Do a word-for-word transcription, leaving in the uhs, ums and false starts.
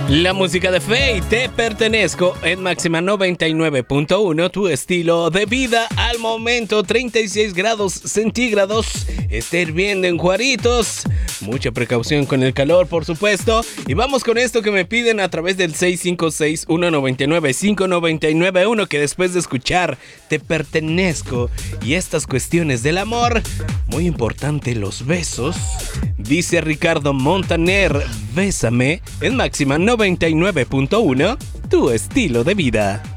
La música de Feid, Te Pertenezco, en máxima noventa y nueve punto uno, tu estilo de vida. Al momento, treinta y seis grados centígrados, está hirviendo en Juaritos. Mucha precaución con el calor, por supuesto. Y vamos con esto que me piden a través del seis cinco seis, uno nueve nueve, cinco nueve nueve uno, que después de escuchar Te Pertenezco y estas cuestiones del amor, muy importante los besos, dice Ricardo Montaner, bésame, en máxima noventa y nueve punto uno, tu estilo de vida.